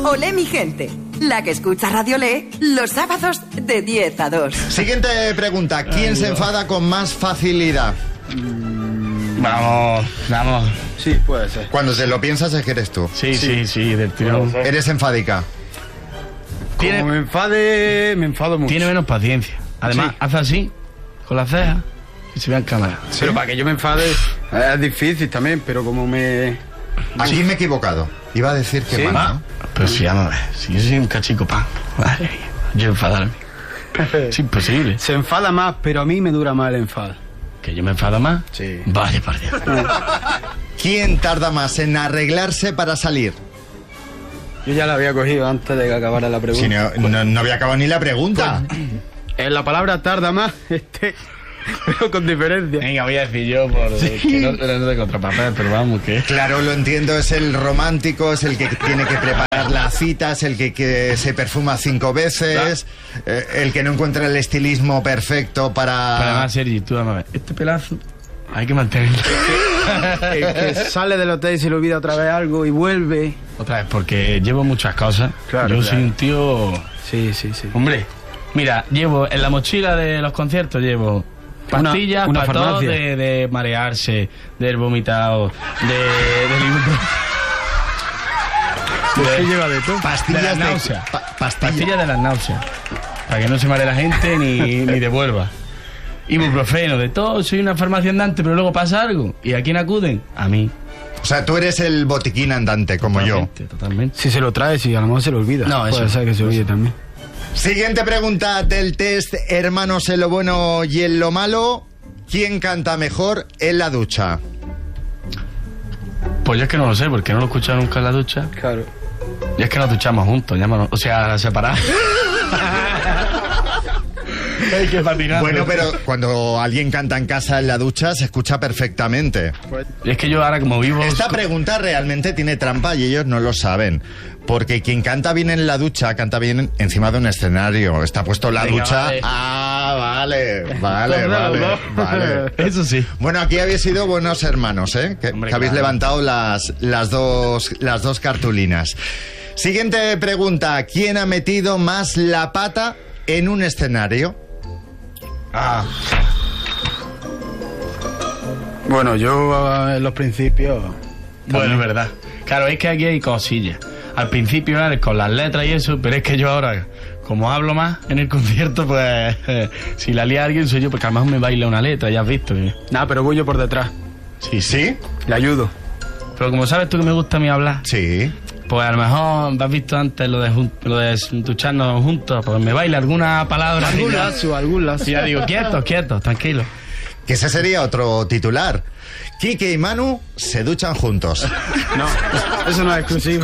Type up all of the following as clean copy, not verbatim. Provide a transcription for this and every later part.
Olé mi gente, la que escucha Radio Olé los sábados de 10 a 2. Siguiente pregunta. ¿Quién se enfada con más facilidad? Vamos. Sí, puede ser. Cuando te lo piensas es que eres tú. Sí, del tirón. Eres enfádica. Como me enfado mucho. Tiene menos paciencia. Además, hace así, con las cejas, y se ve en cámara. Sí. Pero para que yo me enfade es difícil también, pero como me... Aquí me he equivocado. Iba a decir que mal, ¿no? Pero si llámame, si yo soy un cachico pan. Vale, yo enfadarme. Es imposible. Se enfada más, pero a mí me dura más el enfado. ¿Que yo me enfado más? Sí. Vale, por Dios. ¿Quién tarda más en arreglarse para salir? Yo ya la había cogido antes de que acabara la pregunta. Si no había acabado ni la pregunta. En la palabra tarda más, pero con diferencia. Venga, voy a decir yo que no de contrapapel, pero vamos, que... Claro, lo entiendo, es el romántico, es el que tiene que preparar la cita, es el que se perfuma 5 veces, el que no encuentra el estilismo perfecto para... Además, Sergi, tú vamos a ver, este pelazo hay que mantenerlo. El que sale del hotel y se le olvida otra vez algo y vuelve. Otra vez, porque llevo muchas cosas. Claro, yo soy un tío... Sí. Hombre, mira, llevo en la mochila de los conciertos, llevo... pastillas una para todo, farmacia. de marearse, del vomitado, ¿Qué lleva de todo? Pastillas de las de náuseas. pastillas. Pastillas de las náuseas. Para que no se maree la gente ni devuelva. Ibuprofeno, de todo. Soy una farmacia andante, pero luego pasa algo. ¿Y a quién acuden? A mí. O sea, tú eres el botiquín andante, como Totalmente. Si se lo trae, si a lo mejor se lo olvida. No, eso puede ser que se olvide también. yo. Siguiente pregunta del test, hermanos en lo bueno y en lo malo. ¿Quién canta mejor en la ducha? Pues yo es que no lo sé, porque no lo he escuchado nunca en la ducha. Claro. Y es que nos duchamos juntos, llámanos. O sea, separados. Hay que patinar. Bueno, pero cuando alguien canta en casa en la ducha se escucha perfectamente. Y es que yo ahora como vivo... Esta pregunta realmente tiene trampa y ellos no lo saben. Porque quien canta bien en la ducha, canta bien encima de un escenario. Está puesto la Venga, ducha. vale. Vale. Eso sí. Bueno, aquí habéis sido buenos hermanos, ¿eh? Hombre, que habéis claro. levantado las dos cartulinas. Siguiente pregunta. ¿Quién ha metido más la pata en un escenario? Bueno, yo en los principios... Bueno, es verdad. Claro, es que aquí hay cosillas. Al principio era con las letras y eso, pero es que yo ahora, como hablo más en el concierto, pues si la lía alguien soy yo, porque a lo mejor me baila una letra, ya has visto. Nada, pero voy yo por detrás. ¿Sí? Le ayudo. Pero como sabes tú que me gusta a mí hablar, Sí. pues a lo mejor has visto antes lo de ducharnos juntos, pues me baila alguna palabra. Algún lazo. Y ya digo, quietos, tranquilos. Que ese sería otro titular. Quique y Manu se duchan juntos. No, eso no es exclusivo.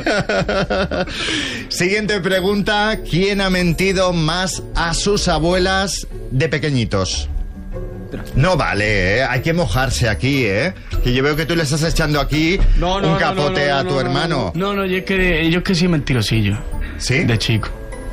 Siguiente pregunta. ¿Quién ha mentido más a sus abuelas de pequeñitos? No vale, ¿eh? Hay que mojarse aquí, ¿eh? Que yo veo que tú le estás echando aquí un capote a tu hermano. No, yo es que soy mentirosillo. ¿Sí? De chico.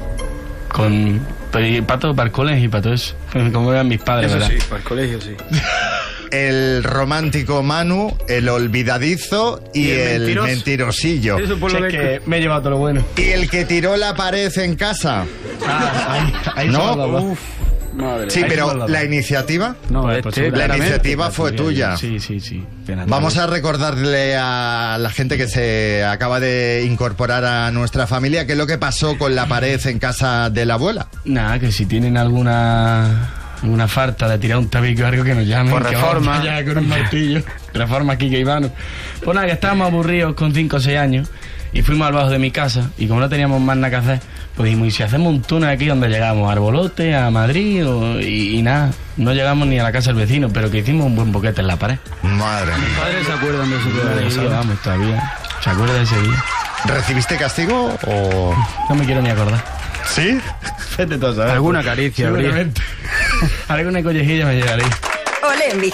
Para el colegio y para todo eso. Como eran mis padres, Eso ¿verdad? sí, para el colegio sí. El romántico Manu, el olvidadizo y el mentirosillo. Eso por Si lo es de que me he llevado todo lo bueno. Y el que tiró la pared en casa. Ahí ¿No? somos los dos. Uf, madre. Sí, Ahí pero somos los la dos. iniciativa. No, Pues, este, la La claramente. iniciativa fue tuya. Sí. Vamos a recordarle a la gente que se acaba de incorporar a nuestra familia qué es lo que pasó con la pared en casa de la abuela. Nada, que si tienen alguna falta de tirar un tabique o algo que nos llamen. Por que reforma. vamos allá con un martillo. Reforma Quique Ivano. Pues nada, que estábamos aburridos con 5 o 6 años y fuimos al bajo de mi casa y como no teníamos más nada que hacer, pues dijimos, ¿y si hacemos un túnel aquí donde llegamos? ¿A Arbolote, a Madrid? Y nada, no llegamos ni a la casa del vecino, pero que hicimos un buen boquete en la pared. Madre mía. Mis padres se acuerdan de eso Todavía, todavía, ¿sabes? vamos, todavía. ¿Se acuerda de ese día? ¿Recibiste castigo o...? No me quiero ni acordar. ¿Sí? Vete todo, ¿sabes? Alguna caricia habría. Seguramente. Alguna collejilla me llegaré. Olé mi